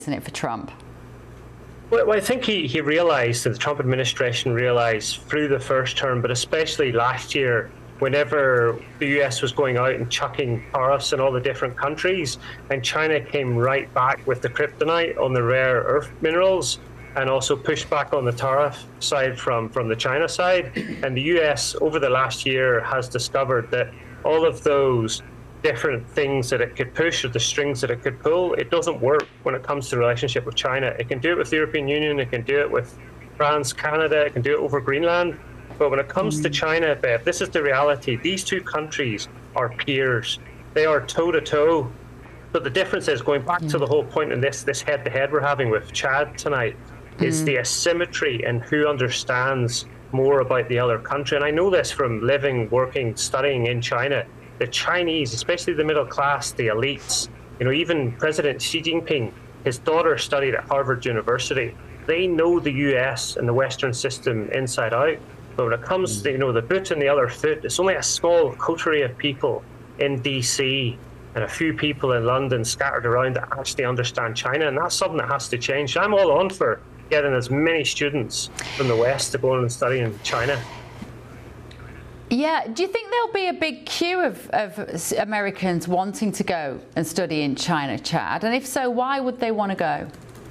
isn't it, for Trump? Well, I think he realised, that the Trump administration realised through the first term, but especially last year, whenever the US was going out and chucking tariffs in all the different countries, and China came right back with the kryptonite on the rare earth minerals, and also pushed back on the tariff side from the China side. And the US over the last year has discovered that all of those different things that it could push, or the strings that it could pull, it doesn't work when it comes to the relationship with China. It can do it with the European Union, it can do it with France, Canada, it can do it over Greenland. But when it comes to China, Bev, this is the reality. These two countries are peers. They are toe-to-toe. But the difference is, going back to the whole point in this head-to-head we're having with Chad tonight, is the asymmetry in who understands more about the other country. And I know this from living, working, studying in China. The Chinese, especially the middle class, the elites, even President Xi Jinping, his daughter studied at Harvard University. They know the US and the Western system inside out. But when it comes to, the boot and the other foot, it's only a small coterie of people in DC and a few people in London scattered around that actually understand China. And that's something that has to change. I'm all on for getting as many students from the West to go on and study in China. Yeah, do you think there'll be a big queue of Americans wanting to go and study in China, Chad? And if so, why would they want to go?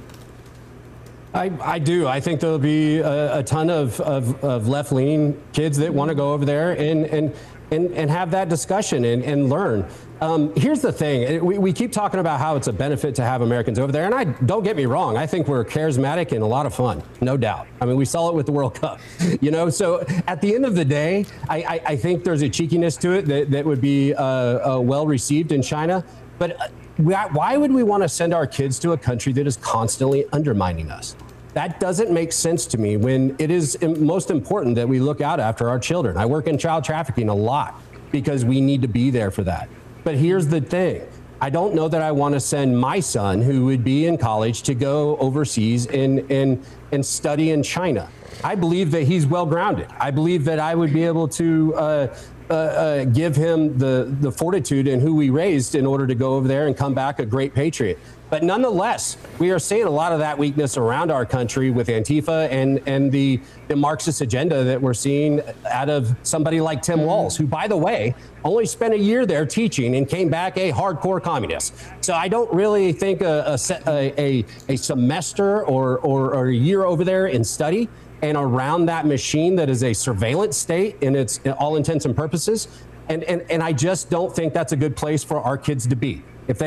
I do. I think there'll be a ton of left-leaning kids that want to go over there and have that discussion and learn. Here's the thing. We keep talking about how it's a benefit to have Americans over there. And don't get me wrong. I think we're charismatic and a lot of fun, no doubt. I mean, we saw it with the World Cup, So at the end of the day, I think there's a cheekiness to it that would be well received in China. But why would we want to send our kids to a country that is constantly undermining us? That doesn't make sense to me when it is most important that we look out after our children. I work in child trafficking a lot because we need to be there for that. But here's the thing. I don't know that I want to send my son, who would be in college, to go overseas and study in China. I believe that he's well-grounded. I believe that I would be able to give him the fortitude and who we raised in order to go over there and come back a great patriot. But nonetheless, we are seeing a lot of that weakness around our country with Antifa and the Marxist agenda that we're seeing out of somebody like Tim Walz, who, by the way, only spent a year there teaching and came back a hardcore communist. So I don't really think a semester or a year over there in study and around that machine that is a surveillance state in its all intents and purposes. And I just don't think that's a good place for our kids to be.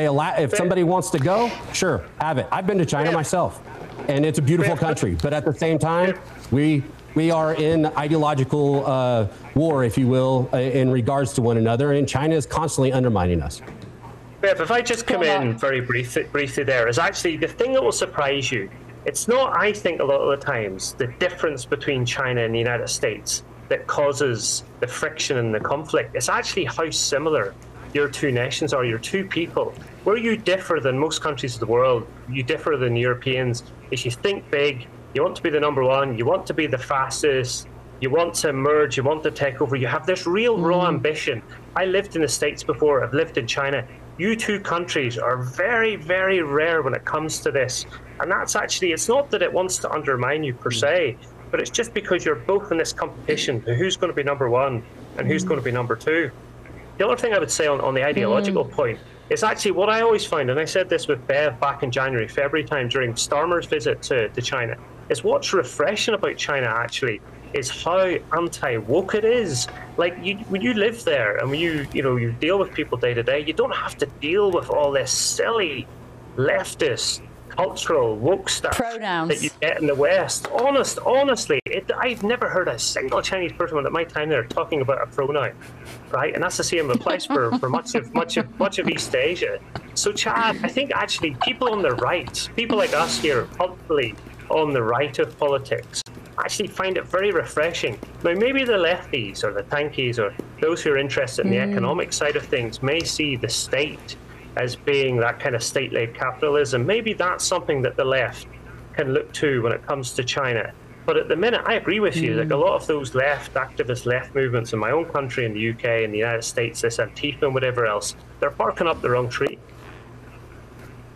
If somebody wants to go, sure, have it. I've been to China myself, and it's a beautiful country. But at the same time, we are in ideological war, if you will, in regards to one another, and China is constantly undermining us. Bev, if I just come in very briefly there, is actually the thing that will surprise you. It's not, I think, a lot of the times, the difference between China and the United States that causes the friction and the conflict. It's actually how similar your two nations are, your two people. Where you differ than most countries of the world, you differ than Europeans, is you think big, you want to be the number one, you want to be the fastest, you want to merge, you want to take over, you have this real raw ambition. I lived in the States before, I've lived in China. You two countries are very, very rare when it comes to this. And that's actually, it's not that it wants to undermine you per se, but it's just because you're both in this competition for who's going to be number one and who's going to be number two. The other thing I would say on the ideological point is actually what I always find, and I said this with Bev back in January, February time during Starmer's visit to China, is what's refreshing about China actually is how anti-woke it is. Like when you live there and when you deal with people day to day, you don't have to deal with all this silly leftist cultural woke stuff that you get in the West. Honestly, I've never heard a single Chinese person at my time there talking about a pronoun, right? And that's the same applies for much of East Asia. So, Chad, I think actually people on the right, people like us here, culturally on the right of politics, actually find it very refreshing. Now, maybe the lefties or the tankies or those who are interested in the economic side of things may see the state as being that kind of state-led capitalism. Maybe that's something that the left can look to when it comes to China. But at the minute, I agree with you. Like a lot of those activist left movements in my own country, in the UK, in the United States, this Antifa and whatever else, they're barking up the wrong tree.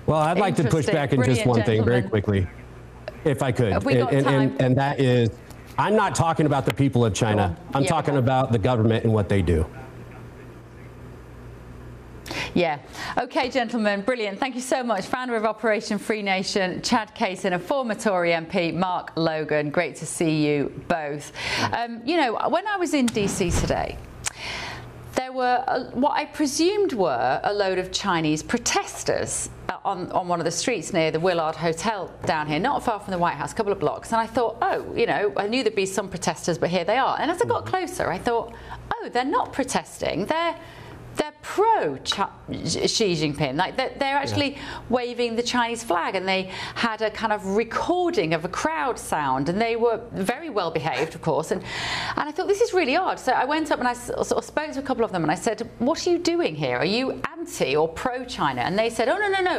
Well, I'd like to push back in just one thing very quickly, if I could. And that is, I'm not talking about the people of China. I'm talking about the government and what they do. Yeah. Okay, gentlemen, brilliant. Thank you so much. Founder of Operation Free Nation, Chad Kaysen, and former Tory MP, Mark Logan. Great to see you both. You know, when I was in DC today, there were what I presumed were a load of Chinese protesters on one of the streets near the Willard Hotel down here, not far from the White House, a couple of blocks. And I thought, oh, you know, I knew there'd be some protesters, but here they are. And as I got closer, I thought, oh, they're not protesting. They're pro-Xi Jinping. Like they're actually waving the Chinese flag, and they had a kind of recording of a crowd sound, and they were very well behaved, of course. And I thought, this is really odd. So I went up and I sort of spoke to a couple of them, and I said, what are you doing here? Are you anti or pro-China? And they said, oh, no.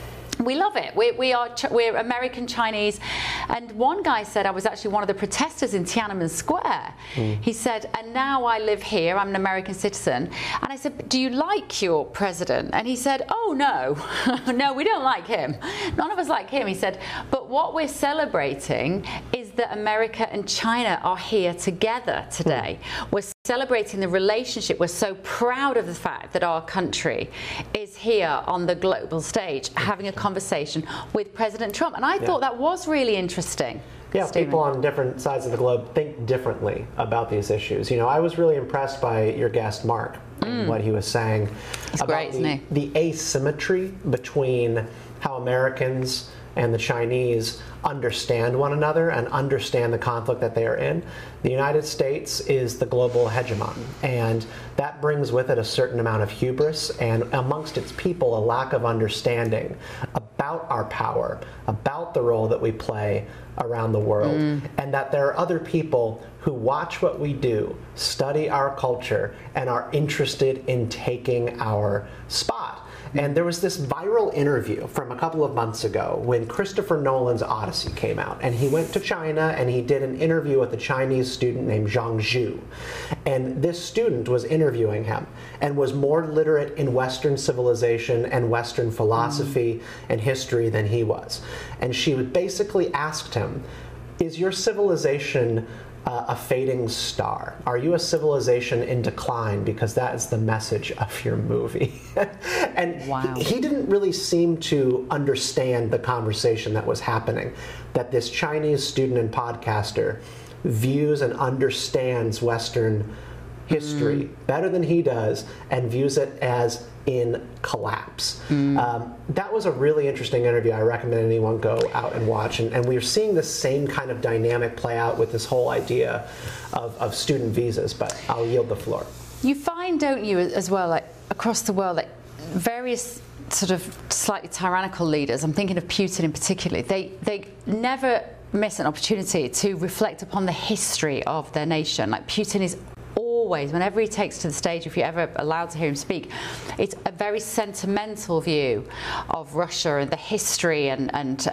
We love it. We're American Chinese. And one guy said, I was actually one of the protesters in Tiananmen Square. He said, and now I live here. I'm an American citizen. And I said, do you like your president? And he said, oh, no. No, we don't like him. None of us like him. He said, but what we're celebrating is that America and China are here together today. We're celebrating the relationship. We're so proud of the fact that our country is here on the global stage having a conversation with President Trump. And I thought that was really interesting. Yeah, Stephen. People on different sides of the globe think differently about these issues. You know, I was really impressed by your guest, Mark, and what he was saying about the asymmetry between how Americans and the Chinese understand one another and understand the conflict that they are in. The United States is the global hegemon, and that brings with it a certain amount of hubris and amongst its people a lack of understanding about our power, about the role that we play around the world, and that there are other people who watch what we do, study our culture, and are interested in taking our spot. And there was this viral interview from a couple of months ago when Christopher Nolan's Odyssey came out, and he went to China and he did an interview with a Chinese student named Zhang Zhu. And this student was interviewing him and was more literate in Western civilization and Western philosophy and history than he was. And she basically asked him, is your civilization a fading star? Are you a civilization in decline? Because that is the message of your movie. And he didn't really seem to understand the conversation that was happening, that this Chinese student and podcaster views and understands Western history better than he does and views it as in collapse. That was a really interesting interview. I recommend anyone go out and watch. And we're seeing the same kind of dynamic play out with this whole idea of student visas, but I'll yield the floor. You find, don't you, as well, like across the world, like various sort of slightly tyrannical leaders, I'm thinking of Putin in particular, they never miss an opportunity to reflect upon the history of their nation. Like Putin is always, whenever he takes to the stage, if you're ever allowed to hear him speak, it's a very sentimental view of Russia and the history and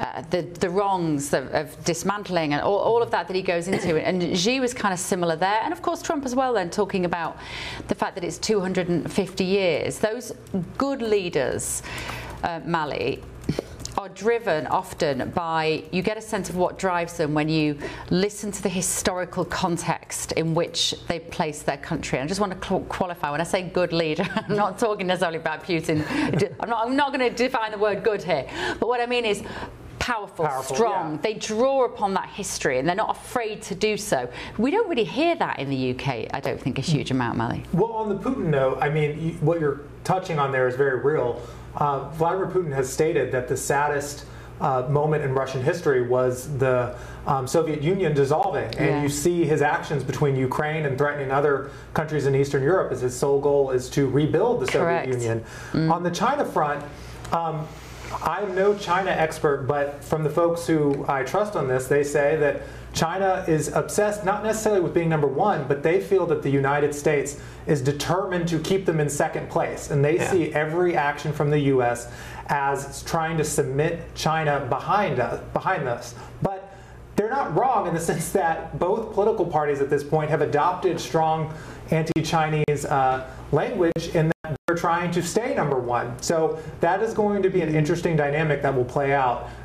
the wrongs of dismantling and all of that he goes into. And Xi was kind of similar there. And of course Trump as well then, talking about the fact that it's 250 years. Those good leaders, Mali, are driven often by, you get a sense of what drives them when you listen to the historical context in which they place their country. And I just want to qualify, when I say good leader, I'm not talking necessarily about Putin. I'm not going to define the word good here. But what I mean is powerful, strong. Yeah. They draw upon that history and they're not afraid to do so. We don't really hear that in the UK, I don't think, a huge amount, Mali. Well, on the Putin note, I mean, what you're touching on there is very real. Vladimir Putin has stated that the saddest moment in Russian history was the Soviet Union dissolving. And you see his actions between Ukraine and threatening other countries in Eastern Europe as his sole goal is to rebuild the Soviet Union. On the China front, I'm no China expert, but from the folks who I trust on this, they say that China is obsessed, not necessarily with being number one, but they feel that the United States is determined to keep them in second place. And they see every action from the U.S. as trying to submit China behind us. But they're not wrong in the sense that both political parties at this point have adopted strong anti-Chinese language in that they're they're trying to stay number one. So that is going to be an interesting dynamic that will play out